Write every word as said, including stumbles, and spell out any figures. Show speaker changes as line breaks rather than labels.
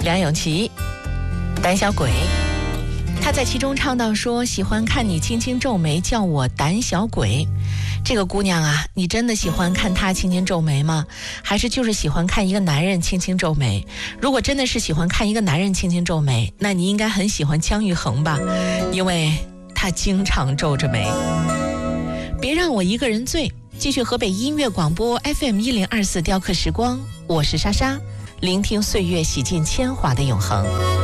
梁咏琪，胆小鬼。他在其中唱到说，喜欢看你轻轻皱眉，叫我胆小鬼。这个姑娘啊，你真的喜欢看她轻轻皱眉吗？还是就是喜欢看一个男人轻轻皱眉？如果真的是喜欢看一个男人轻轻皱眉，那你应该很喜欢姜育恒吧，因为他经常皱着眉。别让我一个人醉，继续河北音乐广播 F M 一零二四雕刻时光，我是莎莎，聆听岁月洗尽铅华的永恒。